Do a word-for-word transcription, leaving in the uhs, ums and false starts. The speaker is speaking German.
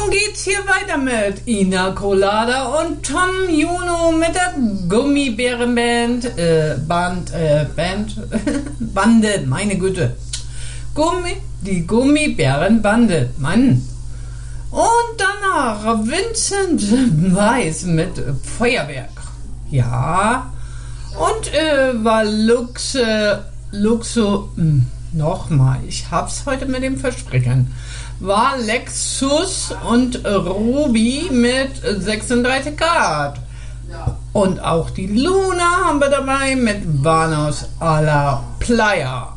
nun geht's hier weiter mit Ina Colada und Tom Juno mit der Gummibärenband, äh, Band, äh, Band, Bande, meine Güte. Gummi, die Gummibärenbande, Mann. Und danach Vincent Weiss mit Feuerwerk. Ja. Und äh, war Luxe, Luxo, mh, nochmal, ich hab's heute mit dem Versprechen. War Lexus und Ruby mit sechsunddreißig Grad. Und auch die Luna haben wir dabei mit Vanos a la Playa.